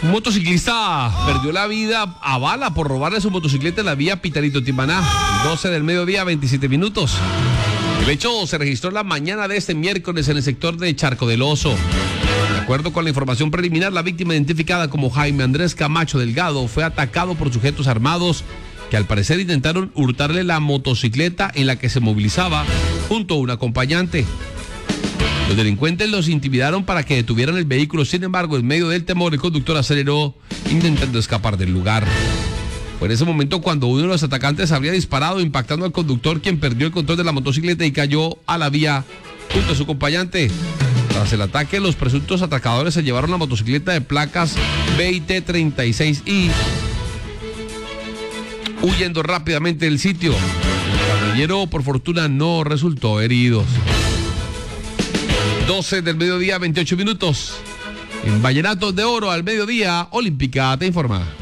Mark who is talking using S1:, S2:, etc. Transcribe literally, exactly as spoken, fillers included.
S1: Un motociclista perdió la vida a bala por robarle su motocicleta en la vía Pitarito-Timaná, doce del mediodía, veintisiete minutos. El hecho se registró la mañana de este miércoles en el sector de Charco del Oso. De acuerdo con la información preliminar, la víctima, identificada como Jaime Andrés Camacho Delgado, fue atacado por sujetos armados que al parecer intentaron hurtarle la motocicleta en la que se movilizaba junto a un acompañante. Los delincuentes los intimidaron para que detuvieran el vehículo. Sin embargo, en medio del temor, el conductor aceleró intentando escapar del lugar. Fue en ese momento cuando uno de los atacantes habría disparado, impactando al conductor, quien perdió el control de la motocicleta y cayó a la vía junto a su acompañante. Tras el ataque, los presuntos atacadores se llevaron la motocicleta de placas B I T treinta y seis I, huyendo rápidamente del sitio. El guerrillero, por fortuna, no resultó herido. doce del mediodía, veintiocho minutos. En Vallenatos de Oro al mediodía, Olímpica te informa.